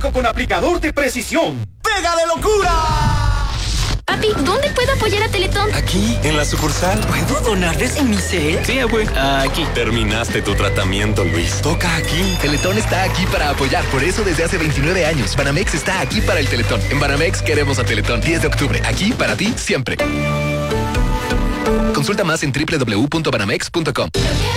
único con aplicador de precisión. ¡Pega de locura! Papi, ¿dónde puedo apoyar a Teletón? Aquí, en la sucursal. ¿Puedo donar desde mi cel? Sí, abue. Aquí. Terminaste tu tratamiento, Luis. Toca aquí. Teletón está aquí para apoyar. Por eso desde hace 29 años. Banamex está aquí para el Teletón. En Banamex queremos a Teletón. 10 de octubre. Aquí para ti siempre. Consulta más en www.banamex.com.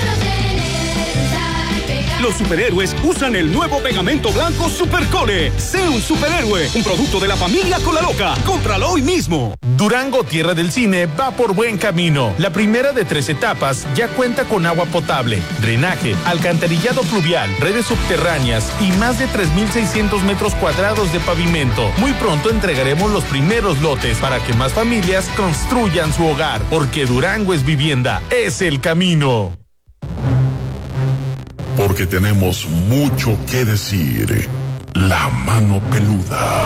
Los superhéroes usan el nuevo pegamento blanco Supercole. Sé un superhéroe, un producto de la familia Colaloca. Cómpralo hoy mismo. Durango, tierra del cine, va por buen camino. La primera de 3 etapas ya cuenta con agua potable, drenaje, alcantarillado pluvial, redes subterráneas y más de 3,600 metros cuadrados de pavimento. Muy pronto entregaremos los primeros lotes para que más familias construyan su hogar, porque Durango es vivienda, es el camino. Porque tenemos mucho que decir. La mano peluda.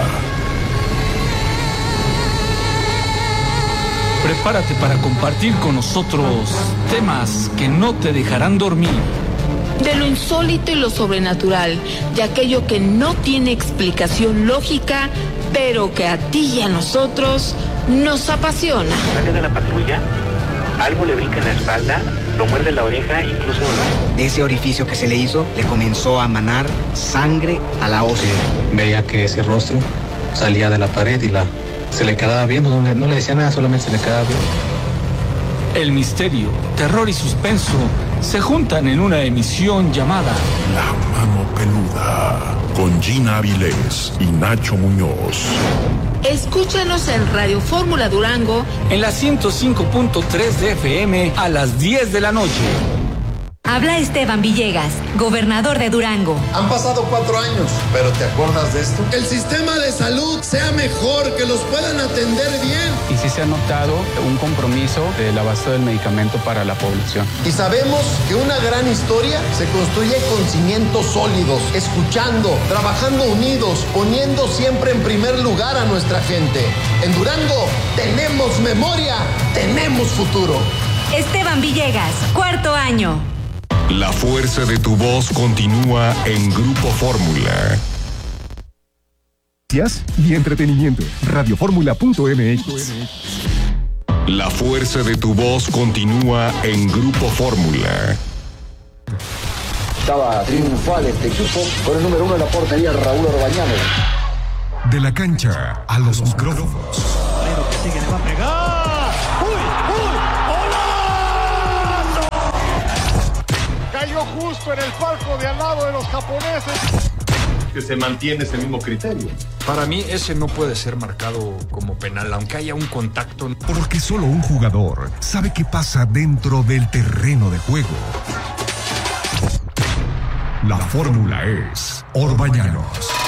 Prepárate para compartir con nosotros temas que no te dejarán dormir. De lo insólito y lo sobrenatural, de aquello que no tiene explicación lógica, pero que a ti y a nosotros nos apasiona. Sale de la patrulla, algo le brinca en la espalda, lo muerde la oreja, incluso de ese orificio que se le hizo, le comenzó a manar sangre a la ósea. Veía que ese rostro salía de la pared y se le quedaba viendo, no le decía nada, solamente se le quedaba viendo. El misterio, terror y suspenso se juntan en una emisión llamada La Mano Peluda, con Gina Avilés y Nacho Muñoz. Escúchanos en Radio Fórmula Durango en la 105.3 de FM a las 10 de la noche. Habla Esteban Villegas, gobernador de Durango. Han pasado 4 años, pero ¿te acuerdas de esto? El sistema de salud sea mejor, que los puedan atender bien. Y sí se ha notado un compromiso del abasto del medicamento para la población. Y sabemos que una gran historia se construye con cimientos sólidos, escuchando, trabajando unidos, poniendo siempre en primer lugar a nuestra gente. En Durango tenemos memoria, tenemos futuro. Esteban Villegas, 4º año. La fuerza de tu voz continúa en Grupo Fórmula. Y entretenimiento. Radioformula.mx. La fuerza de tu voz continúa en Grupo Fórmula. Estaba triunfal este equipo con el número 1 en la portería, Raúl Orbañanos. De la cancha a los micrófonos. Pero que sigue, le va a pegar. Cayó justo en el palco de al lado de los japoneses. Que se mantiene ese mismo criterio. Para mí ese no puede ser marcado como penal, aunque haya un contacto. Porque solo un jugador sabe qué pasa dentro del terreno de juego. La fórmula es Orbañanos.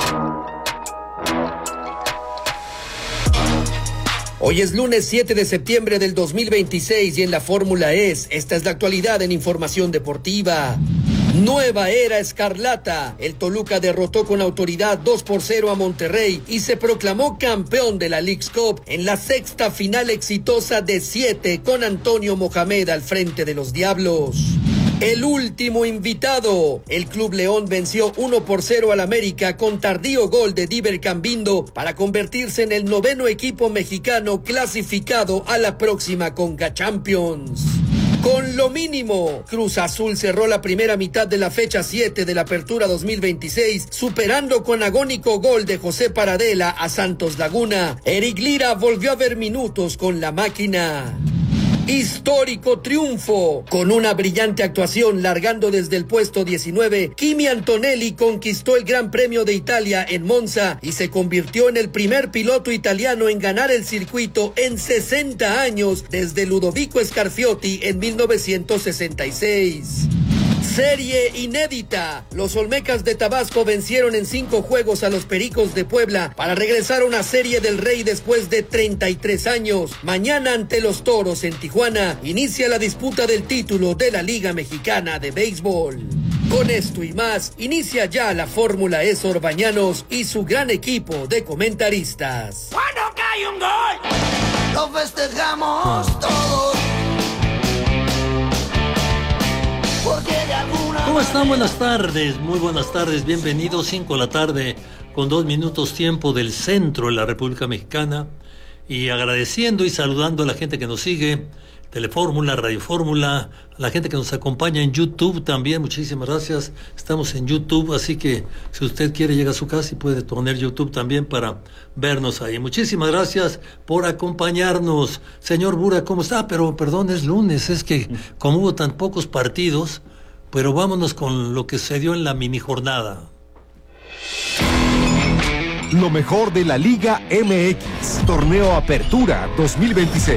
Hoy es lunes 7 de septiembre del 2026 y en la fórmula esta es la actualidad en información deportiva. Nueva era escarlata. El Toluca derrotó con autoridad 2-0 a Monterrey y se proclamó campeón de la Leagues Cup en la 6ª final exitosa de 7 con Antonio Mohamed al frente de los Diablos. El último invitado. El Club León venció 1-0 al América con tardío gol de Diver Cambindo para convertirse en el 9º equipo mexicano clasificado a la próxima Conca Champions. Con lo mínimo, Cruz Azul cerró la primera mitad de la fecha 7 de la Apertura 2026, superando con agónico gol de José Paradela a Santos Laguna. Eric Lira volvió a ver minutos con la máquina. Histórico triunfo. Con una brillante actuación largando desde el puesto 19, Kimi Antonelli conquistó el Gran Premio de Italia en Monza y se convirtió en el primer piloto italiano en ganar el circuito en 60 años desde Ludovico Scarfiotti en 1966. Serie inédita. Los Olmecas de Tabasco vencieron en 5 juegos a los Pericos de Puebla para regresar a una Serie del Rey después de 33 años. Mañana ante los Toros en Tijuana inicia la disputa del título de la Liga Mexicana de Béisbol. Con esto y más, inicia ya la Fórmula Orbañanos y su gran equipo de comentaristas. ¡Cuando cae un gol! ¡Lo festejamos todos! ¿Cómo están? Buenas tardes, muy buenas tardes, bienvenidos, 5 de la tarde con 2 minutos tiempo del centro de la República Mexicana, y agradeciendo y saludando a la gente que nos sigue, Telefórmula, Radio Fórmula, a la gente que nos acompaña en YouTube también, muchísimas gracias. Estamos en YouTube, así que si usted quiere llegar a su casa y puede poner YouTube también para vernos ahí. Muchísimas gracias por acompañarnos. Señor Bura, ¿cómo está? Pero perdón, es lunes, es que como hubo tan pocos partidos, pero vámonos con lo que se dio en la mini jornada. Lo mejor de la Liga MX, Torneo Apertura 2026.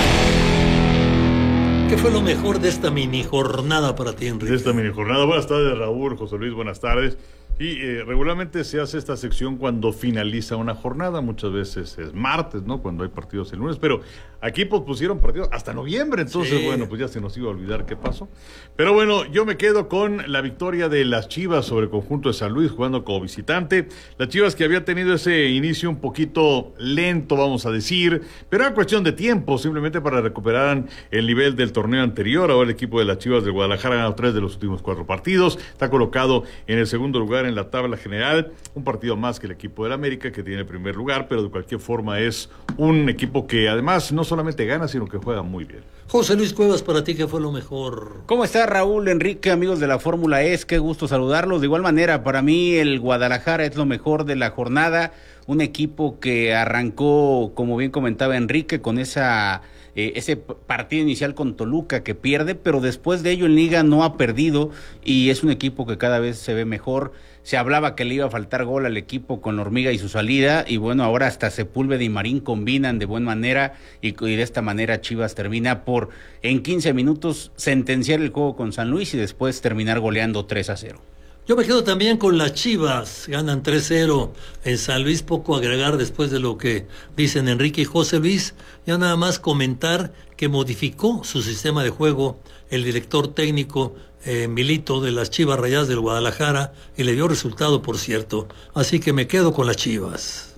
¿Qué fue lo mejor de esta mini jornada para ti, Enrique? De esta mini jornada. Buenas tardes, Raúl, José Luis, buenas tardes. Y regularmente se hace esta sección cuando finaliza una jornada, muchas veces es martes, ¿no? Cuando hay partidos el lunes, pero aquí pospusieron partidos hasta noviembre, entonces sí. Bueno, pues ya se nos iba a olvidar qué pasó. Pero bueno, yo me quedo con la victoria de las Chivas sobre el conjunto de San Luis jugando como visitante. Las Chivas que había tenido ese inicio un poquito lento, vamos a decir, pero era cuestión de tiempo, simplemente para recuperar el nivel del torneo anterior. Ahora el equipo de las Chivas de Guadalajara ha ganado 3 de los últimos 4 partidos, está colocado en el segundo lugar en la tabla general, un partido más que el equipo del América, que tiene el primer lugar, pero de cualquier forma es un equipo que además no solamente gana, sino que juega muy bien. José Luis Cuevas, para ti, ¿qué fue lo mejor? ¿Cómo está, Raúl, Enrique, amigos de la Fórmula E? Qué gusto saludarlos. De igual manera, para mí el Guadalajara es lo mejor de la jornada, un equipo que arrancó, como bien comentaba Enrique, con ese partido inicial con Toluca que pierde, pero después de ello en Liga no ha perdido y es un equipo que cada vez se ve mejor. Se hablaba que le iba a faltar gol al equipo con Hormiga y su salida, y bueno, ahora hasta Sepúlveda y Marín combinan de buena manera y de esta manera Chivas termina por en 15 minutos sentenciar el juego con San Luis y después terminar goleando 3-0. Yo me quedo también con las Chivas, ganan 3-0 en San Luis, poco agregar después de lo que dicen Enrique y José Luis. Ya nada más comentar que modificó su sistema de juego el director técnico Milito de las Chivas Rayadas del Guadalajara y le dio resultado, por cierto. Así que me quedo con las Chivas.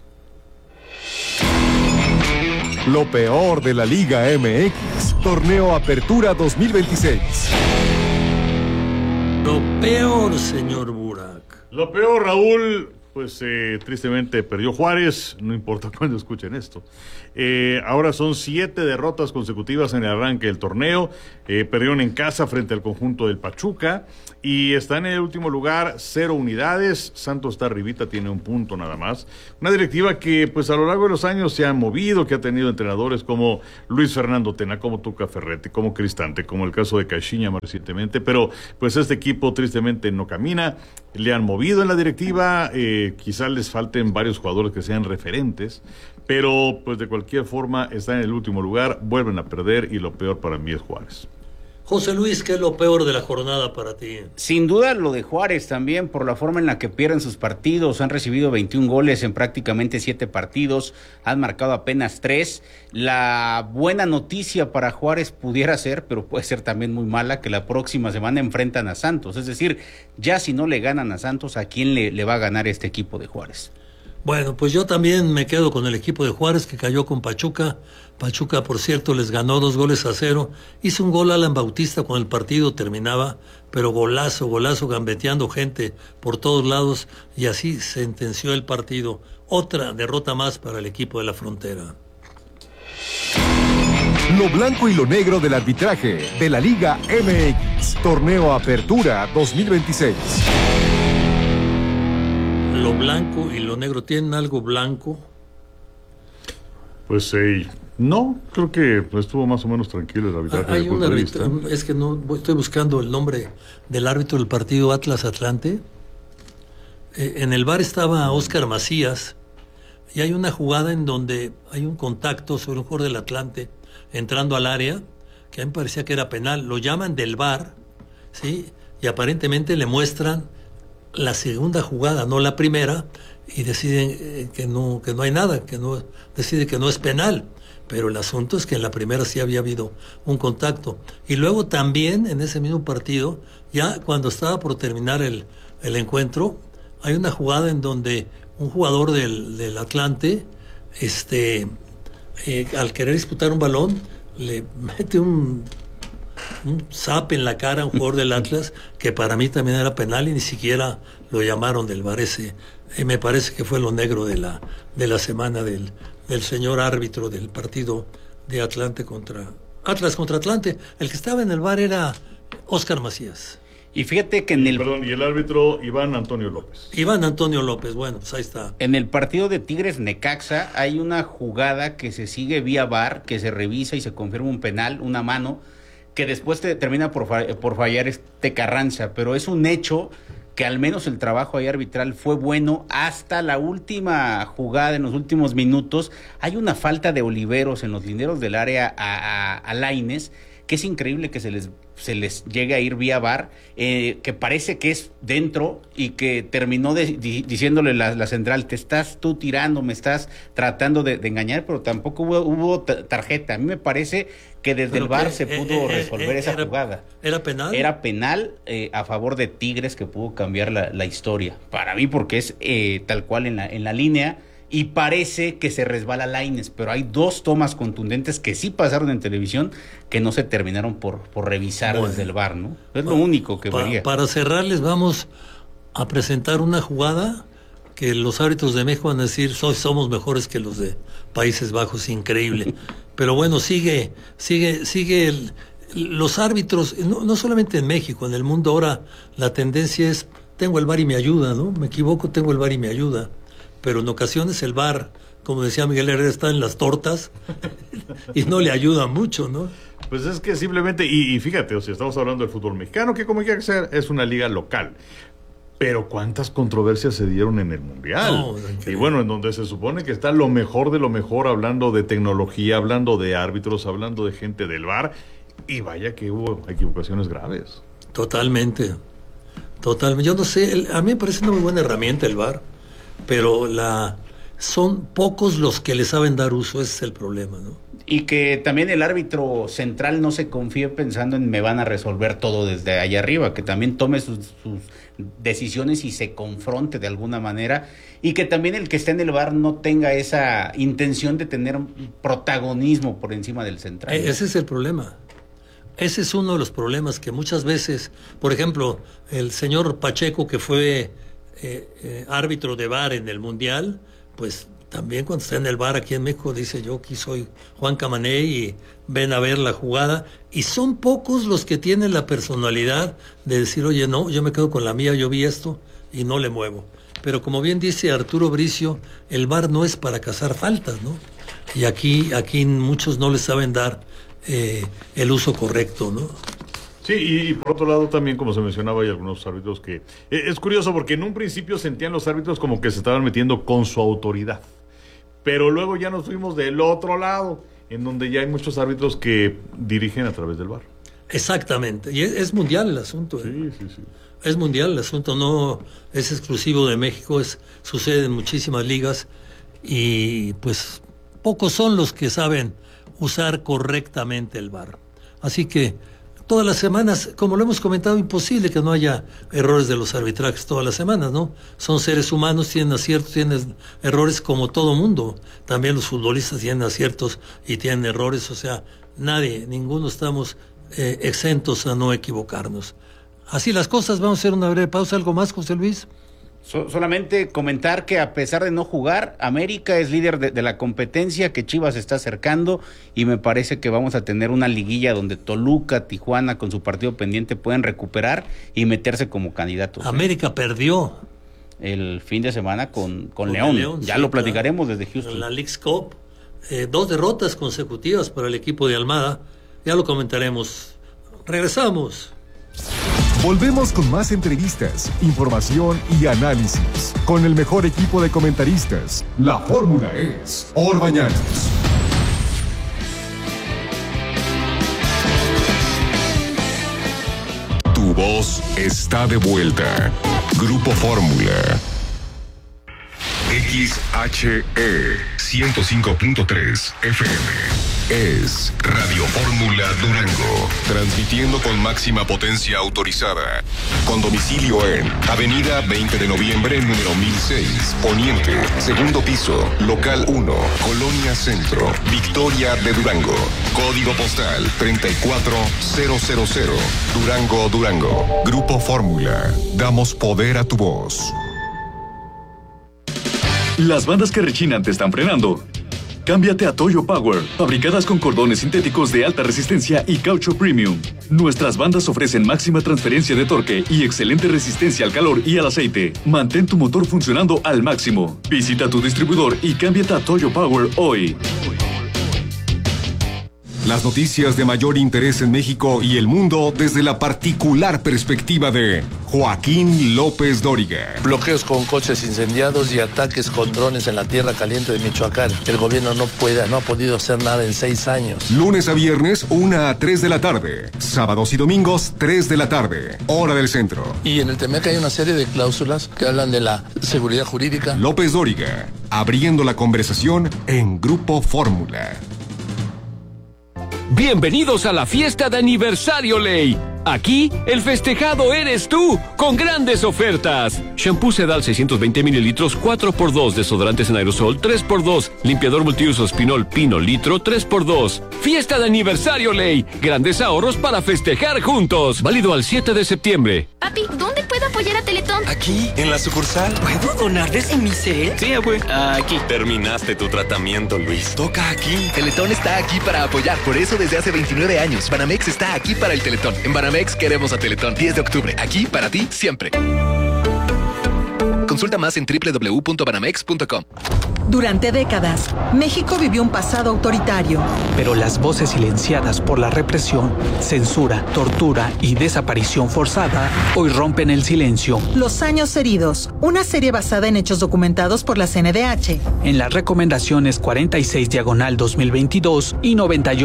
Lo peor de la Liga MX, Torneo Apertura 2026. Lo peor, señor Burak. Lo peor, Raúl, pues tristemente perdió Juárez, no importa cuándo escuchen esto. Ahora son 7 derrotas consecutivas en el arranque del torneo. Perdieron en casa frente al conjunto del Pachuca y está en el último lugar, 0 unidades. Santos está arribita, tiene 1 punto nada más. Una directiva que pues a lo largo de los años se ha movido, que ha tenido entrenadores como Luis Fernando Tena, como Tuca Ferretti, como Cristante, como el caso de Caixinha más recientemente, pero pues este equipo tristemente no camina. Le han movido en la directiva, quizás les falten varios jugadores que sean referentes, pero pues de cualquier forma están en el último lugar, vuelven a perder y lo peor para mí es Juárez. José Luis, ¿qué es lo peor de la jornada para ti? Sin duda lo de Juárez también, por la forma en la que pierden sus partidos. Han recibido 21 goles en prácticamente 7 partidos, han marcado apenas 3. La buena noticia para Juárez pudiera ser, pero puede ser también muy mala, que la próxima semana enfrentan a Santos. Es decir, ya si no le ganan a Santos, ¿a quién le va a ganar este equipo de Juárez? Bueno, pues yo también me quedo con el equipo de Juárez que cayó con Pachuca. Pachuca, por cierto, les ganó 2-0. Hizo un gol Alan Bautista cuando el partido terminaba, pero golazo, gambeteando gente por todos lados y así sentenció el partido. Otra derrota más para el equipo de la Frontera. Lo blanco y lo negro del arbitraje de la Liga MX, Torneo Apertura 2026. Lo blanco y lo negro, ¿tienen algo blanco? Pues no, creo que estuvo más o menos tranquilo el arbitraje. Hay un árbitro, es que no estoy buscando el nombre del árbitro del partido Atlas Atlante. En el VAR estaba Óscar Macías y hay una jugada en donde hay un contacto sobre un jugador del Atlante entrando al área, que a mí me parecía que era penal. Lo llaman del VAR, ¿sí? Y aparentemente le muestran la segunda jugada, no la primera, y deciden que no hay nada, decide que no es penal. Pero el asunto es que en la primera sí había habido un contacto. Y luego también en ese mismo partido, ya cuando estaba por terminar el encuentro, hay una jugada en donde un jugador del Atlante, al querer disputar un balón, le mete un zap en la cara a un jugador del Atlas, que para mí también era penal y ni siquiera lo llamaron del VAR ese. Me parece que fue lo negro de la semana del señor árbitro del partido de Atlas contra Atlante. El que estaba en el VAR era Óscar Macías. Y fíjate que y el árbitro Iván Antonio López. Bueno, pues ahí está. En el partido de Tigres Necaxa hay una jugada que se sigue vía VAR, que se revisa y se confirma un penal, una mano, que después termina por fallar Carranza, pero es un hecho que al menos el trabajo ahí arbitral fue bueno hasta la última jugada, en los últimos minutos. Hay una falta de Oliveros en los linderos del área a Lainez, que es increíble que se les llegue a ir vía VAR, que parece que es dentro y que terminó diciéndole la central, te estás tú tirando, me estás tratando de engañar, pero tampoco hubo tarjeta. A mí me parece que desde el VAR se pudo resolver esa jugada. ¿Era penal? Era penal a favor de Tigres, que pudo cambiar la historia. Para mí, porque es tal cual en la línea. Y parece que se resbala Lainez, pero hay dos tomas contundentes que sí pasaron en televisión que no se terminaron por revisar desde el VAR, ¿no? Es lo único que vería. Para cerrarles vamos a presentar una jugada que los árbitros de México van a decir somos mejores que los de Países Bajos, increíble. Pero bueno, sigue los árbitros, no solamente en México, en el mundo ahora la tendencia es, tengo el VAR y me ayuda, ¿no? Me equivoco, tengo el VAR y me ayuda. Pero en ocasiones el VAR, como decía Miguel Herrera, está en las tortas y no le ayuda mucho, ¿no? Pues es que simplemente, y fíjate, o sea, estamos hablando del fútbol mexicano, que como quiera que sea, es una liga local. Pero cuántas controversias se dieron en el Mundial. Y bueno, en donde se supone que está lo mejor de lo mejor, hablando de tecnología, hablando de árbitros, hablando de gente del VAR, y vaya que hubo equivocaciones graves. Totalmente. Yo no sé, a mí me parece una muy buena herramienta el VAR. Pero son pocos los que le saben dar uso, ese es el problema, ¿no? Y que también el árbitro central no se confíe pensando en me van a resolver todo desde allá arriba, que también tome sus decisiones y se confronte de alguna manera, y que también el que esté en el VAR no tenga esa intención de tener protagonismo por encima del central. Ese es el problema. Ese es uno de los problemas que muchas veces, por ejemplo, el señor Pacheco, que fue árbitro de VAR en el Mundial, pues también cuando está en el VAR aquí en México dice, yo aquí soy Juan Camané y ven a ver la jugada, y son pocos los que tienen la personalidad de decir, oye, no, yo me quedo con la mía, yo vi esto y no le muevo. Pero como bien dice Arturo Bricio, el VAR no es para cazar faltas, ¿no? Y aquí muchos no les saben dar el uso correcto, ¿no? Sí, y por otro lado también, como se mencionaba, hay algunos árbitros que... es curioso porque en un principio sentían los árbitros como que se estaban metiendo con su autoridad, pero luego ya nos fuimos del otro lado, en donde ya hay muchos árbitros que dirigen a través del VAR. Exactamente, y es mundial el asunto. Sí. Es mundial el asunto, no es exclusivo de México, sucede en muchísimas ligas, y pues pocos son los que saben usar correctamente el VAR. Así que todas las semanas, como lo hemos comentado, imposible que no haya errores de los arbitrajes todas las semanas, ¿no? Son seres humanos, tienen aciertos, tienen errores como todo mundo. También los futbolistas tienen aciertos y tienen errores, o sea, ninguno estamos exentos a no equivocarnos. Así las cosas, vamos a hacer una breve pausa. ¿Algo más, José Luis? Solamente comentar que a pesar de no jugar, América es líder de la competencia, que Chivas se está acercando, y me parece que vamos a tener una liguilla donde Toluca, Tijuana con su partido pendiente pueden recuperar y meterse como candidatos. América perdió el fin de semana con León. Ya sí, lo platicaremos desde Houston. En la Leagues Cup, 2 derrotas consecutivas para el equipo de Almada. Ya lo comentaremos. Regresamos. Volvemos con más entrevistas, información y análisis. Con el mejor equipo de comentaristas. La fórmula es Orbañanos. Tu voz está de vuelta. Grupo Fórmula. XHE 105.3 FM. es Radio Fórmula Durango, transmitiendo con máxima potencia autorizada, con domicilio en Avenida 20 de Noviembre, número 1006, Poniente, segundo piso, local 1, Colonia Centro, Victoria de Durango, código postal 34000, Durango, Durango. Grupo Fórmula, damos poder a tu voz. Las bandas que rechinan te están frenando. Cámbiate a Toyo Power, fabricadas con cordones sintéticos de alta resistencia y caucho premium. Nuestras bandas ofrecen máxima transferencia de torque y excelente resistencia al calor y al aceite. Mantén tu motor funcionando al máximo. Visita tu distribuidor y cámbiate a Toyo Power hoy. Las noticias de mayor interés en México y el mundo desde la particular perspectiva de Joaquín López Dóriga. Bloqueos con coches incendiados y ataques con drones en la tierra caliente de Michoacán. El gobierno no ha podido hacer nada en 6 años. Lunes a viernes, 1 a 3 de la tarde. Sábados y domingos, 3 de la tarde. Hora del centro. Y en el TEMEC hay una serie de cláusulas que hablan de la seguridad jurídica. López Dóriga, abriendo la conversación en Grupo Fórmula. Bienvenidos a la fiesta de aniversario Ley. Aquí, el festejado eres tú, con grandes ofertas. Shampoo Sedal 620 mililitros, 4x2. Desodorantes en aerosol, 3x2. Limpiador multiuso Spinol Pino litro, 3x2. Fiesta de aniversario Ley. Grandes ahorros para festejar juntos. Válido al 7 de septiembre. Papi, ¿dónde puedo apoyar a Teletón? Aquí, en la sucursal. ¿Puedo donarles en mi cel? Sí, abue. Aquí. Terminaste tu tratamiento, Luis. Toca aquí. Teletón está aquí para apoyar. Por eso desde hace 29 años, Banamex está aquí para el Teletón. En Banamex queremos a Teletón. 10 de octubre. Aquí para ti siempre. Consulta más en www.banamex.com. Durante décadas, México vivió un pasado autoritario. Pero las voces silenciadas por la represión, censura, tortura y desaparición forzada hoy rompen el silencio. Los años heridos, una serie basada en hechos documentados por la CNDH. En las recomendaciones 46/2022 y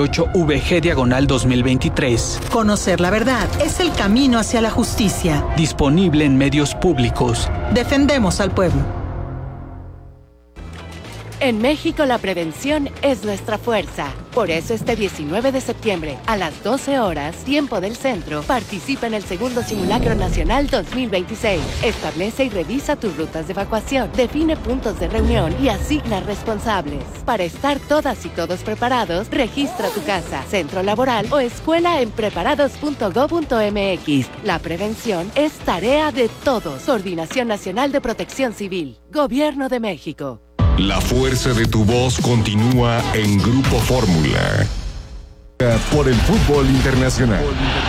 98/VG/2023. Conocer la verdad es el camino hacia la justicia. Disponible en medios públicos. Defendemos al pueblo. En México la prevención es nuestra fuerza. Por eso este 19 de septiembre, a las 12 horas, tiempo del centro, participa en el segundo Simulacro Nacional 2026. Establece y revisa tus rutas de evacuación, define puntos de reunión y asigna responsables. Para estar todas y todos preparados, registra tu casa, centro laboral o escuela en preparados.go.mx. La prevención es tarea de todos. Coordinación Nacional de Protección Civil. Gobierno de México. La fuerza de tu voz continúa en Grupo Fórmula. Por el fútbol internacional.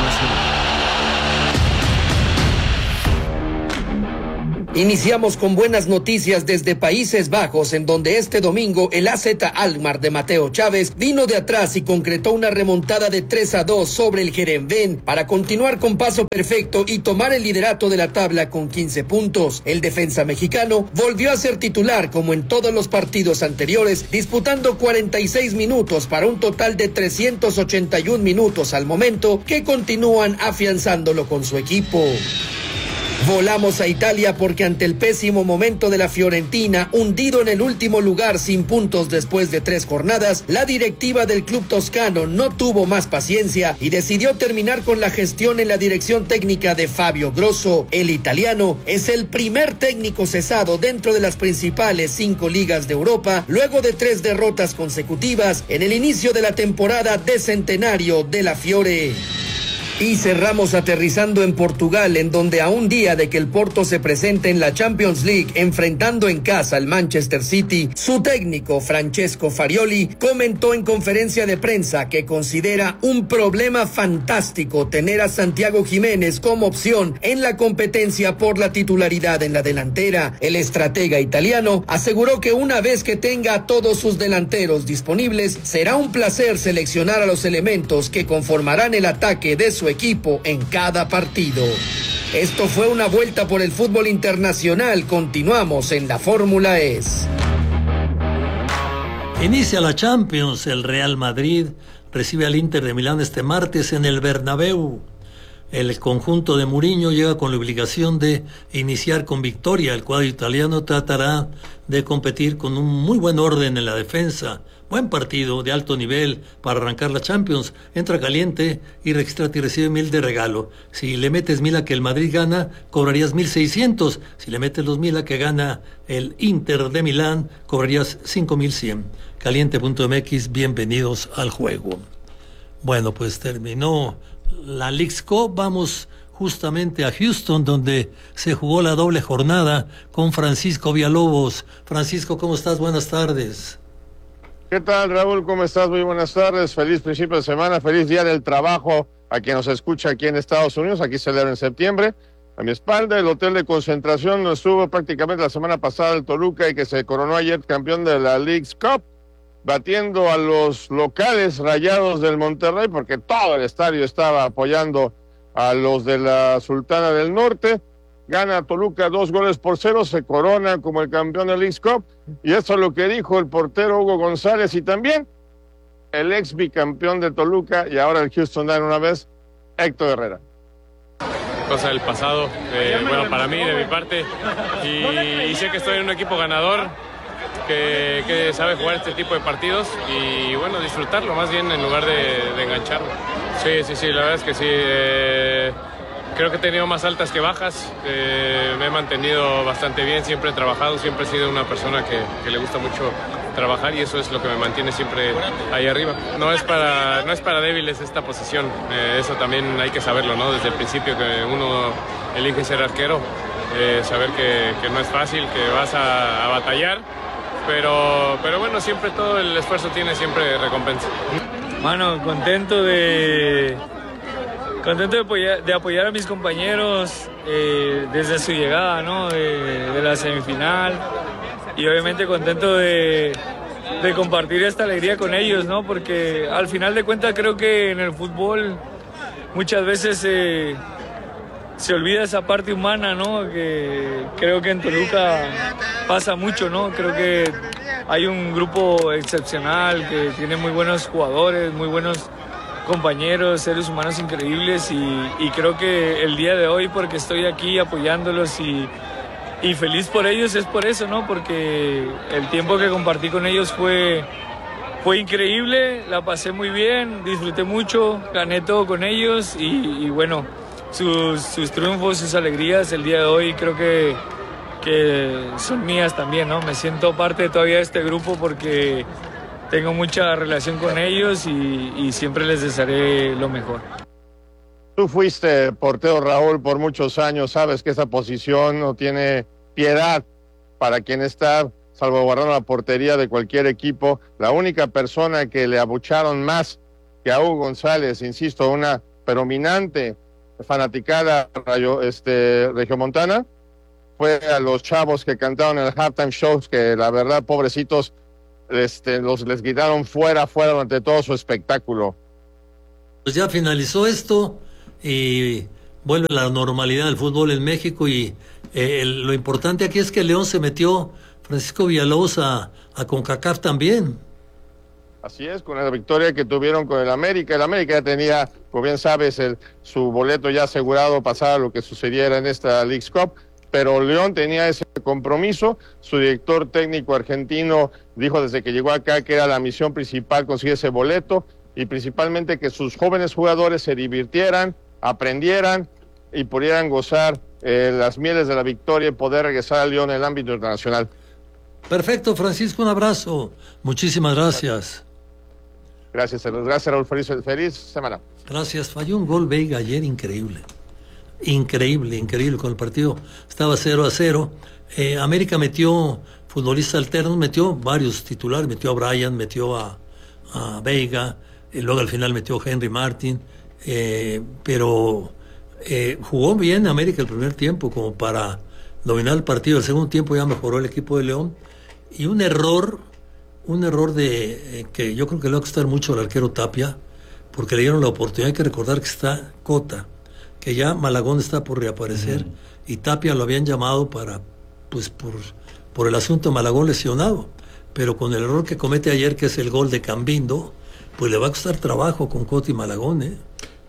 Iniciamos con buenas noticias desde Países Bajos, en donde este domingo el AZ Alkmaar de Mateo Chávez vino de atrás y concretó una remontada de 3-2 sobre el Heerenveen para continuar con paso perfecto y tomar el liderato de la tabla con 15 puntos. El defensa mexicano volvió a ser titular como en todos los partidos anteriores, disputando 46 minutos para un total de 381 minutos al momento, que continúan afianzándolo con su equipo. Volamos a Italia porque ante el pésimo momento de la Fiorentina, hundido en el último lugar sin puntos después de 3 jornadas, la directiva del club toscano no tuvo más paciencia y decidió terminar con la gestión en la dirección técnica de Fabio Grosso. El italiano es el primer técnico cesado dentro de las principales 5 ligas de Europa, luego de 3 derrotas consecutivas en el inicio de la temporada de centenario de la Fiore. Y cerramos aterrizando en Portugal, en donde a un día de que el Porto se presente en la Champions League enfrentando en casa al Manchester City, su técnico Francesco Farioli comentó en conferencia de prensa que considera un problema fantástico tener a Santiago Jiménez como opción en la competencia por la titularidad en la delantera. El estratega italiano aseguró que una vez que tenga a todos sus delanteros disponibles, será un placer seleccionar a los elementos que conformarán el ataque de su equipo en cada partido. Esto fue una vuelta por el fútbol internacional. Continuamos en la Fórmula ES. Inicia la Champions. El Real Madrid recibe al Inter de Milán este martes en el Bernabéu. el conjunto de Mourinho llega con la obligación de iniciar con victoria. El cuadro italiano tratará de competir con un muy buen orden en la defensa. Buen partido de alto nivel para arrancar la Champions. Entra caliente y registra y recibe 1,000 de regalo. Si le metes 1,000 a que el Madrid gana, cobrarías 1,600. Si le metes los 1,000 a que gana el Inter de Milán, cobrarías 5,100. Caliente.mx, bienvenidos al juego. Bueno, pues terminó la Leagues Cup. Vamos justamente a Houston, donde se jugó la doble jornada con Francisco Villalobos. Francisco, ¿cómo estás? Buenas tardes. ¿Qué tal, Raúl? ¿Cómo estás? Muy buenas tardes. Feliz principio de semana, feliz día del trabajo a quien nos escucha aquí en Estados Unidos. Aquí celebra en septiembre. A mi espalda, el hotel de concentración no estuvo prácticamente la semana pasada el Toluca, y que se coronó ayer campeón de la Leagues Cup, batiendo a los locales Rayados del Monterrey, porque todo el estadio estaba apoyando a los de la Sultana del Norte. Gana Toluca 2-0, se corona como el campeón de Leagues Cup, y eso es lo que dijo el portero Hugo González, y también el ex bicampeón de Toluca y ahora el Houston Dynamo una vez, Héctor Herrera. Cosa del pasado, bueno, para mí, de mi parte, y sé que estoy en un equipo ganador que sabe jugar este tipo de partidos, y bueno, disfrutarlo más bien en lugar de engancharlo. Sí, la verdad es que sí. Creo que he tenido más altas que bajas, me he mantenido bastante bien, siempre he trabajado, siempre he sido una persona que le gusta mucho trabajar, y eso es lo que me mantiene siempre ahí arriba. No es para débiles esta posición, eso también hay que saberlo, ¿no? Desde el principio que uno elige ser arquero, saber que no es fácil, que vas a batallar, pero bueno, siempre todo el esfuerzo tiene siempre recompensa. Bueno, contento de apoyar a mis compañeros desde su llegada, ¿no? de la semifinal, y obviamente contento de compartir esta alegría con ellos, ¿no? Porque al final de cuentas creo que en el fútbol muchas veces se olvida esa parte humana, ¿no? Que creo que en Toluca pasa mucho, ¿no? Creo que hay un grupo excepcional que tiene muy buenos jugadores, muy buenos compañeros, seres humanos increíbles, y creo que el día de hoy, porque estoy aquí apoyándolos y feliz por ellos, es por eso, ¿no? Porque el tiempo que compartí con ellos fue increíble, la pasé muy bien, disfruté mucho, gané todo con ellos, y bueno, sus triunfos, sus alegrías el día de hoy creo que son mías también, ¿no? Me siento parte todavía de este grupo porque tengo mucha relación con ellos y siempre les desearé lo mejor. Tú fuiste portero, Raúl, por muchos años. Sabes que esa posición no tiene piedad para quien está salvaguardando la portería de cualquier equipo. La única persona que le abucharon más que a Hugo González, insisto, una predominante fanaticada regiomontana, fue a los chavos que cantaron en el halftime shows, que la verdad, pobrecitos, les gritaron fuera durante todo su espectáculo. Pues ya finalizó esto y vuelve la normalidad del fútbol en México, y lo importante aquí es que León se metió, Francisco Villalobos, a CONCACAF también. Así es, con la victoria que tuvieron con el América. El América ya tenía, como bien sabes, su boleto ya asegurado, pasara lo que sucediera en esta Leagues Cup, pero León tenía ese compromiso. Su director técnico argentino dijo desde que llegó acá que era la misión principal conseguir ese boleto, y principalmente que sus jóvenes jugadores se divirtieran, aprendieran y pudieran gozar las mieles de la victoria y poder regresar a León en el ámbito internacional. Perfecto, Francisco, un abrazo. Muchísimas gracias. Gracias Raúl. Feliz semana. Gracias. Falló un gol Veiga ayer increíble con el partido. Estaba 0-0. América metió futbolistas alternos, metió varios titulares, metió a Bryan, metió a Veiga, y luego al final metió Henry Martin, pero jugó bien América el primer tiempo como para dominar el partido. El segundo tiempo ya mejoró el equipo de León, y un error que yo creo que le va a costar mucho al arquero Tapia, porque le dieron la oportunidad. Hay que recordar que está Cota, que ya Malagón está por reaparecer, y Tapia lo habían llamado por el asunto de Malagón lesionado, pero con el error que comete ayer, que es el gol de Cambindo, pues le va a costar trabajo con Cota y Malagón,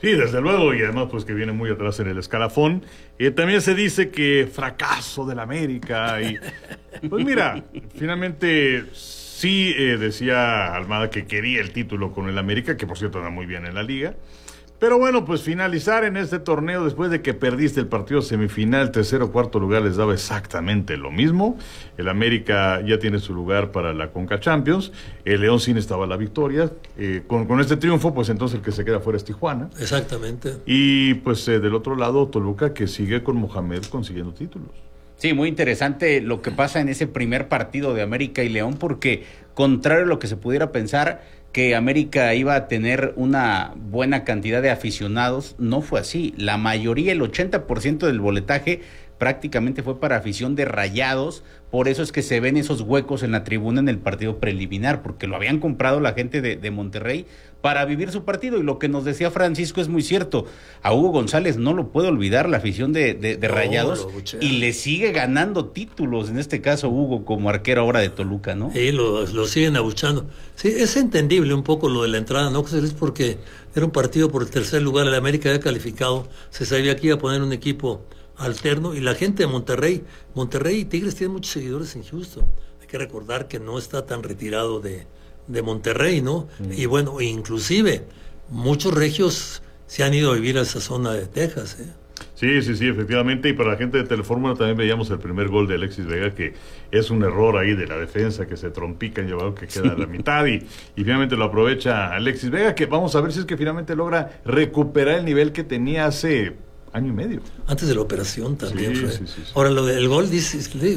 Sí, desde luego, y además pues que viene muy atrás en el escalafón. También se dice que fracaso del América y pues mira, finalmente sí decía Almada que quería el título con el América, que por cierto anda muy bien en la liga. Pero bueno, pues finalizar en este torneo después de que perdiste el partido semifinal, tercero o cuarto lugar les daba exactamente lo mismo. El América ya tiene su lugar para la Conca Champions. El León sí necesitaba la victoria. Con este triunfo, pues entonces el que se queda fuera es Tijuana. Exactamente. Y pues del otro lado, Toluca, que sigue con Mohamed consiguiendo títulos. Sí, muy interesante lo que pasa en ese primer partido de América y León, porque contrario a lo que se pudiera pensar, que América iba a tener una buena cantidad de aficionados, no fue así. La mayoría, el 80% del boletaje prácticamente fue para afición de Rayados, por eso es que se ven esos huecos en la tribuna en el partido preliminar, porque lo habían comprado la gente de Monterrey para vivir su partido, y lo que nos decía Francisco es muy cierto. A Hugo González no lo puede olvidar la afición de Rayados, y le sigue ganando títulos, en este caso Hugo como arquero ahora de Toluca, ¿no? Sí, lo siguen abuchando. Sí, es entendible un poco lo de la entrada, ¿no? Es porque era un partido por el tercer lugar, el América había calificado, se sabía que iba a poner un equipo alterno, y la gente de Monterrey y Tigres tienen muchos seguidores en Houston. Hay que recordar que no está tan retirado de Monterrey, ¿no? Y bueno, inclusive muchos regios se han ido a vivir a esa zona de Texas, ¿eh? Sí, efectivamente, y para la gente de Telefórmula también veíamos el primer gol de Alexis Vega, que es un error ahí de la defensa, que se trompica en llevado, que queda a la mitad, y finalmente lo aprovecha Alexis Vega, que vamos a ver si es que finalmente logra recuperar el nivel que tenía hace año y medio. Antes de la operación también, sí, Fred. Sí. Ahora, lo del gol, dice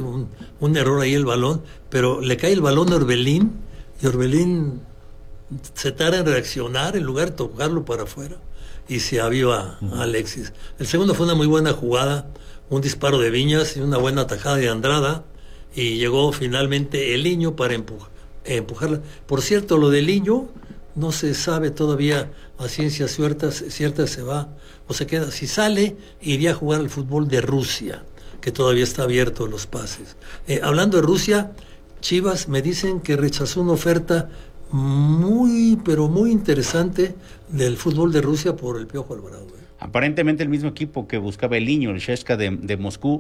un error ahí el balón, pero le cae el balón a Orbelín, y Orbelín se tarda en reaccionar en lugar de tocarlo para afuera, y se aviva a Alexis. El segundo fue una muy buena jugada, un disparo de Viñas y una buena atajada de Andrada, y llegó finalmente Eliño para empujarla. Por cierto, lo de Eliño no se sabe todavía a ciencia cierta se va o se queda. Si sale, iría a jugar al fútbol de Rusia, que todavía está abierto los pases. Hablando de Rusia, Chivas me dicen que rechazó una oferta muy, pero muy interesante del fútbol de Rusia por el Piojo Alvarado. Aparentemente el mismo equipo que buscaba el Niño, el Sheshka de Moscú,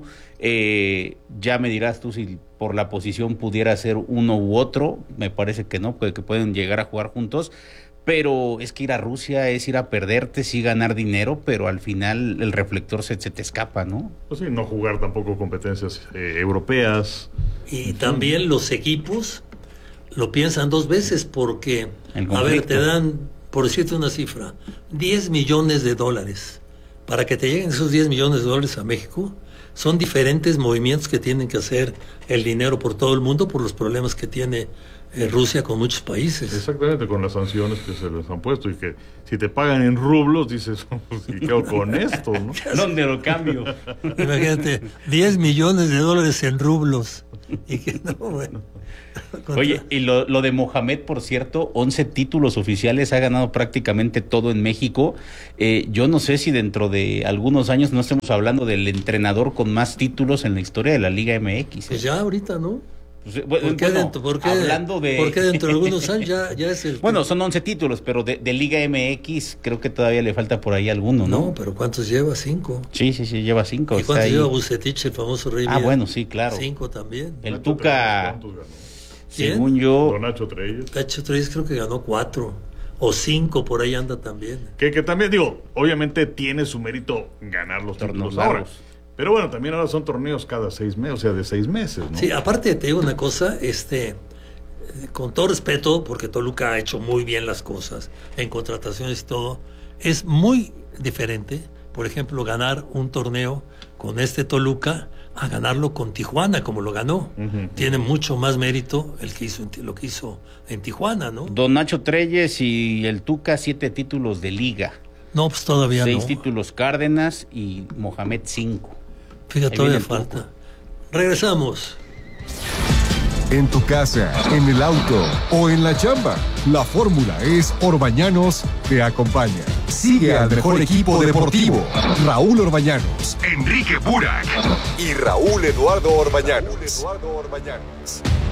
ya me dirás tú si por la posición pudiera ser uno u otro. Me parece que no, que pueden llegar a jugar juntos, pero es que ir a Rusia es ir a perderte, sí ganar dinero, pero al final el reflector se te escapa, ¿no? Pues sí, no jugar tampoco competencias europeas. Y también los equipos lo piensan dos veces porque, a ver, te dan, por decirte una cifra, $10 millones. Para que te lleguen esos $10 millones a México, son diferentes movimientos que tienen que hacer el dinero por todo el mundo por los problemas que tiene Rusia con muchos países. Exactamente, con las sanciones que se les han puesto, y que si te pagan en rublos, dices, pues, ¿y qué hago con esto, no? ¿Dónde lo cambio? Imagínate, $10 millones en rublos. Y que no, bueno. Oye, y lo de Mohamed, por cierto, 11 títulos oficiales, ha ganado prácticamente todo en México. Yo no sé si dentro de algunos años no estemos hablando del entrenador con más títulos en la historia de la Liga MX. Pues ya ahorita, ¿no? Pues, ¿Por qué dentro de algunos años ya es el... Bueno, son 11 títulos, pero de Liga MX creo que todavía le falta por ahí alguno, ¿no? No, pero ¿cuántos lleva? 5. Sí, lleva 5. ¿Y cuántos lleva Bucetich, el famoso Rey? Bueno, sí, claro. 5 también. El Tuca, según yo... Don Nacho Treyes. Nacho Treyes creo que ganó 4 o 5, por ahí anda también. Que también, digo, obviamente tiene su mérito ganar los títulos ahora. Pero bueno, también ahora son torneos cada 6 meses, o sea, de 6 meses, ¿no? Sí, aparte te digo una cosa, con todo respeto, porque Toluca ha hecho muy bien las cosas en contrataciones y todo, es muy diferente, por ejemplo, ganar un torneo con Toluca a ganarlo con Tijuana, como lo ganó. Tiene mucho más mérito lo que hizo en Tijuana, ¿no? Don Nacho Treyes y el Tuca, 7 títulos de liga. No, pues todavía 6 títulos Cárdenas y Mohamed 5. Fíjate, todavía falta. Regresamos. En tu casa, en el auto o en la chamba, la fórmula es Orbañanos te acompaña. Sigue al mejor equipo deportivo, Raúl Orbañanos, Enrique Burak y Raúl Eduardo Orbañanos.